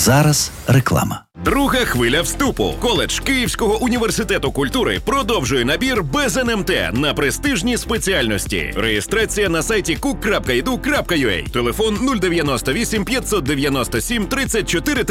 Зараз реклама. Друга хвиля вступу. Коледж Київського університету культури продовжує набір без НМТ на престижні спеціальності. Реєстрація на сайті cook.edu.ua. Телефон 098 597 34